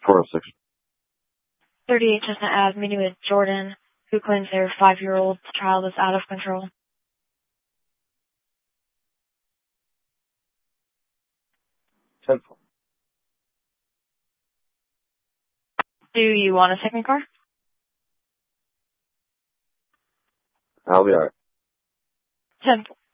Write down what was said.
406. 38 Chestnut Ave, meeting with Jordan, who claims their 5-year-old child is out of control. 10-4. Do you want a second car? I'll be alright. 10-4.